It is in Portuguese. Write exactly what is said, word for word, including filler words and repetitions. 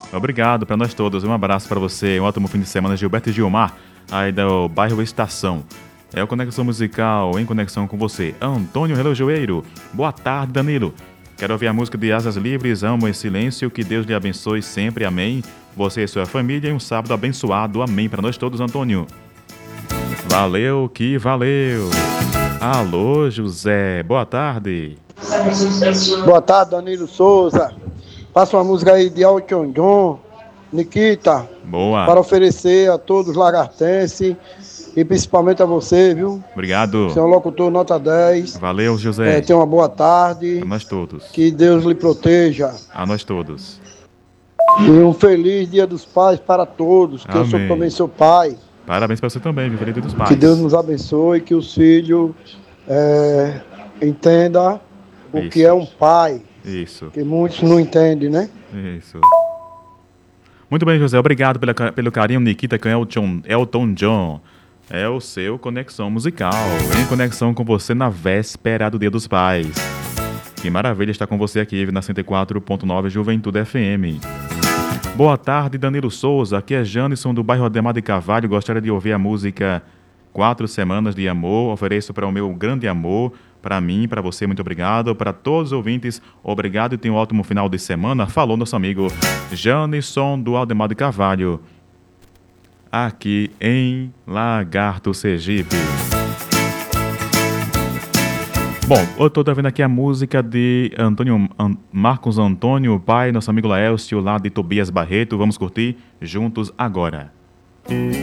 Obrigado para nós todos. Um abraço para você. Um ótimo fim de semana, Gilberto e Gilmar, aí do bairro Estação. É o Conexão Musical em conexão com você. Antônio Relojoeiro. Boa tarde, Danilo. Quero ouvir a música de Asas Livres. Amo em silêncio. Que Deus lhe abençoe sempre. Amém. Você e sua família. E um sábado abençoado. Amém para nós todos, Antônio. Valeu, que valeu. Alô, José. Boa tarde. Boa tarde, Danilo Souza. Passa uma música aí de Elton John, Nikita. Boa. Para oferecer a todos os lagartenses e principalmente a você, viu? Obrigado. Você é um locutor nota dez. Valeu, José. É, tenha uma boa tarde. A nós todos. Que Deus lhe proteja. A nós todos. E um feliz Dia dos Pais para todos, que Amém. eu sou também seu pai. Parabéns para você também, viu? Feliz Dia dos Pais. Que Deus nos abençoe, que os filhos é, entendam o Isso. que é um pai. Isso. Que muitos não entendem, né? Isso. Muito bem, José. Obrigado pela, pelo carinho, Nikita com Elton, Elton John. É o seu Conexão Musical, em conexão com você na véspera do Dia dos Pais. Que maravilha estar com você aqui na cento e quatro ponto nove Juventude F M. Boa tarde, Danilo Souza. Aqui é Janison do bairro Ademar de Carvalho. Gostaria de ouvir a música Quatro Semanas de Amor. Ofereço para o meu grande amor, para mim, para você, muito obrigado. Para todos os ouvintes, obrigado e tenha um ótimo final de semana. Falou nosso amigo Janison do Ademar de Carvalho, aqui em Lagarto, Sergipe. Bom, eu estou vendo aqui a música de Antônio, An, Marcos Antônio, pai, nosso amigo Laelcio, lá de Tobias Barreto. Vamos curtir juntos agora.